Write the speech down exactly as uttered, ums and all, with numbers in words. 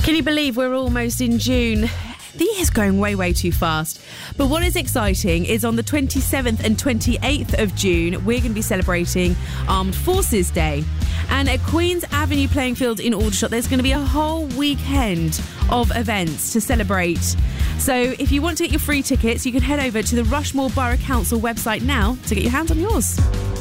Can you believe we're almost in June? The year's going way, way too fast. But what is exciting is on the twenty-seventh and twenty-eighth of June, we're going to be celebrating Armed Forces Day. And at Queen's Avenue Playing Field in Aldershot, there's going to be a whole weekend of events to celebrate. So if you want to get your free tickets, you can head over to the Rushmore Borough Council website now to get your hands on yours.